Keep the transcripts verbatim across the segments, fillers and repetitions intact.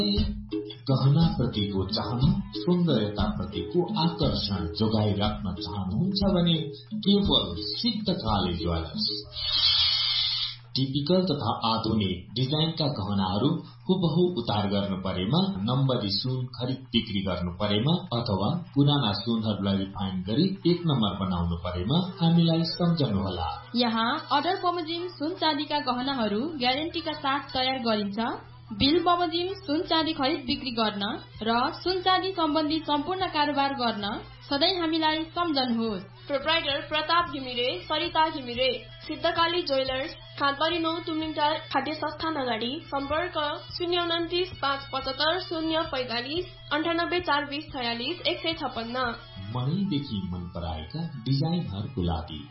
गहना प्रतिको चाहना, सौन्दर्यता प्रतिको आकर्षण जोगाइराख्न चाहनुहुन्छ भने केवल सिद्धकाली ज्वेलर्स। टिपिकल तथा आधुनिक डिजाइनका गहनाहरू हुबहु उतार गर्नु परेमा, नम्बरी सुन खरिद बिक्री गर्नु परेमा अथवा पुराना सुनहरूलाई रिफाइन गरी एक नम्बर बनाउनु परेमा हामीलाई सम्झनुहोला। यहाँ अर्डर बमोजिम सुन चाँदीका गहनाहरू ग्यारेन्टीका साथ तयार गरिन्छ। बिल बमोजिम सुन चाँदी खरिद बिक्री गर्न र सुन चाँदी सम्बन्धी सम्पूर्ण कारोबार गर्न सधैँ हामीलाई सम्झनुहोस्। प्रोप्राइटर प्रताप घिमिरे, सरिता घिमिरे, सिद्धकाली ज्वेलर्स, खाँदबारी नौ तुमिङटार खाद्य संस्थान अगाडि। सम्पर्क शून्य उन्तिस पाँच पचहत्तर शून्य पैंतालिस अन्ठानब्बे चार बीस छयालिस एक सय छप्पन्न। मनैदेखि मन पराएका डिजाइनहरूको लागि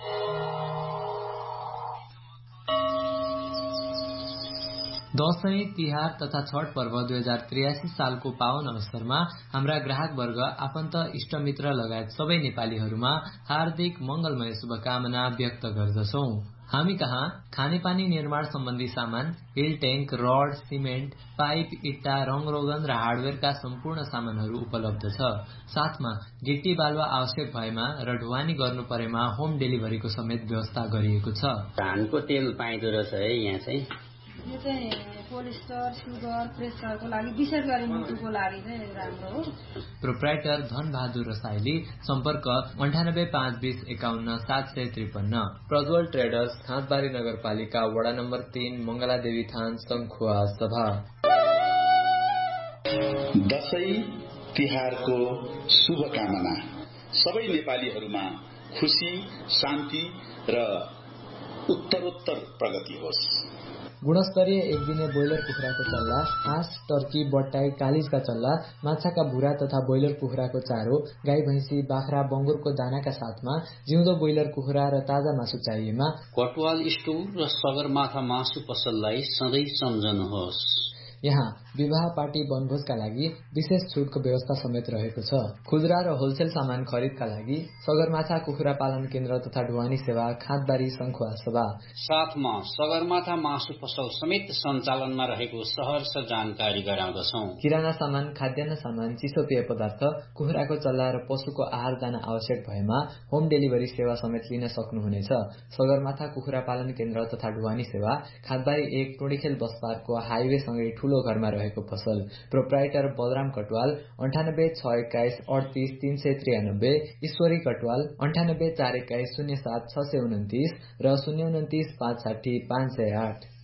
दशैं, तिहार तथा छठ पर्व दुई हजार त्रियासी सालको पावन अवसरमा हाम्रा ग्राहक वर्ग, आफन्त, इष्टमित्र लगायत सबै नेपालीहरूमा हार्दिक मंगलमय शुभकामना व्यक्त गर्दछौ। हामी कहाँ खानेपानी निर्माण सम्बन्धी सामान, hill tank, rod, cement, pipe, इट्टा, रङरोगन र हार्डवेयरका सम्पूर्ण सामानहरू उपलब्ध छ। साथमा गिट्टी बालुवा आवश्यक भएमा र ढुवानी गर्नु परेमा होम डेलिभरीको समेत व्यवस्था गरिएको छ। धानको तेल पाइँदो रहेछ है यहाँ चाहिँ। यो चाहिँ कोलेस्ट्रल, सुगर, प्रेसरको लागि, विशेष गरी मुटुको लागि चाहिँ राम्रो हो। प्रोप्राइटर धनबहादुर रसाइली। सम्पर्क अन्ठानब्बे पाँच बीस एकाउन्न सात सय त्रिपन्न। प्रज्वल ट्रेडर्स, खाँदबारी नगरपालिका, वडा नम्बर तीन, मंगलादेवी थान, सङ्खुवा सभा। दशैं तिहारको शुभकामना सबै नेपालीहरूमा खुशी, शान्ति र उत्तरोत्तर प्रगति होस्। गुणस्तरीय एक दिने ब्रोइलर कुखुराको चल्ला, हाँस, टर्की, बट्टाई, कालिजका चल्ला, माछाका भुरा तथा ब्रोइलर कुखुराको चारो, गाई भैंसी, बाख्रा, बंगुरको दानाका साथमा जिउँदो ब्रोइलर कुखुरा र ताजा मासु चाहिएमा कटवाल स्टोर र सगरमाथा मासु पसललाई सधैँ सम्झनुहोस्। यहाँ विवाह, पार्टी, वनभोजका लागि विशेष छुटको व्यवस्था समेत रहेको छ। खुद्रा र होलसेल सामान खरिदका लागि सगरमाथा कुखुरा पालन केन्द्र तथा ढुवानी सेवा, खाँदबारी, सङ्खुवा सभा। साथमा सगरमाथा मासु पसल समेत सञ्चालनमा रहेको सहर्ष जानकारी गराउँदछौ। किराना सामान, खाद्यान्न सामान, चिसो पेय पदार्थ, कुखुराको चल्ला र पशुको आहार दाना आवश्यक भएमा होम डेलिभरी सेवा समेत लिन सक्नुहुनेछ। सगरमाथा कुखुरा पालन केन्द्र तथा ढुवानी सेवा, खाँदबारी एक, टोडीखेल बस पार्कको हाइवे सँगै ठूलो घरमा रहेको पसल। प्रोप्राइटर बलराम कटवाल, अन्ठानब्बे छ एक्काइस अडतिस तीन सय त्रियानब्बे। ईश्वरी कटवाल, अन्ठानब्बे चार एक्काइस शून्य सात छ सय उन्तिस र शून्य उन्तिस पाँच साठी पाँच सय आठ।